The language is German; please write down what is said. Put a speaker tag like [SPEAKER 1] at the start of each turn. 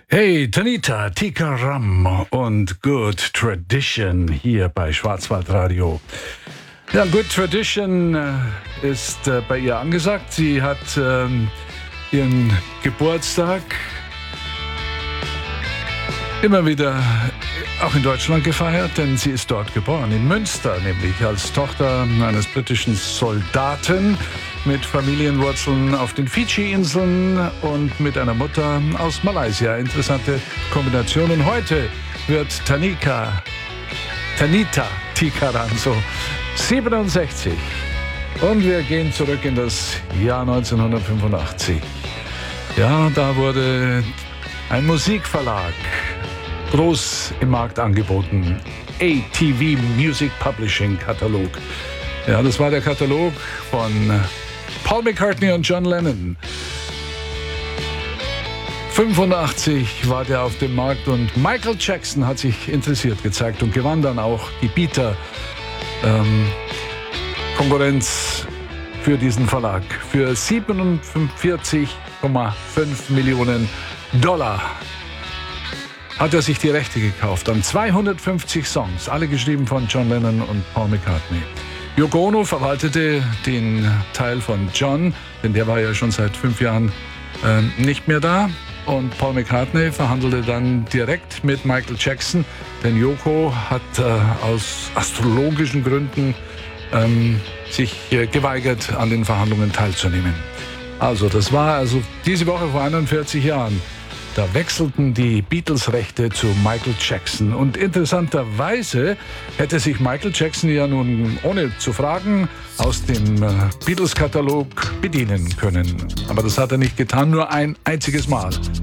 [SPEAKER 1] Hey, Tanita, Tikaram und Good Tradition hier bei Schwarzwaldradio. Ja, Good Tradition ist bei ihr angesagt. Sie hat ihren Geburtstag immer wieder auch in Deutschland gefeiert, denn sie ist dort geboren, in Münster, nämlich als Tochter eines britischen Soldaten mit Familienwurzeln auf den Fidschi-Inseln und mit einer Mutter aus Malaysia. Interessante Kombinationen. Heute wird Tanita Tikaram so 67. Und wir gehen zurück in das Jahr 1985. Ja, da wurde ein Musikverlag groß im Markt angeboten. ATV Music Publishing Katalog. Ja, das war der Katalog von Paul McCartney und John Lennon. 85 war der auf dem Markt und Michael Jackson hat sich interessiert gezeigt und gewann dann auch die Bieter-Konkurrenz für diesen Verlag. Für 47,5 Millionen Dollar hat er sich die Rechte gekauft an 250 Songs, alle geschrieben von John Lennon und Paul McCartney. Yoko Ono verwaltete den Teil von John, denn der war ja schon seit 5 Jahren nicht mehr da. Und Paul McCartney verhandelte dann direkt mit Michael Jackson, denn Yoko hat aus astrologischen Gründen sich geweigert, an den Verhandlungen teilzunehmen. Also das war diese Woche vor 41 Jahren. Da wechselten die Beatles-Rechte zu Michael Jackson. Und interessanterweise hätte sich Michael Jackson ja nun ohne zu fragen aus dem Beatles-Katalog bedienen können. Aber das hat er nicht getan, nur ein einziges Mal.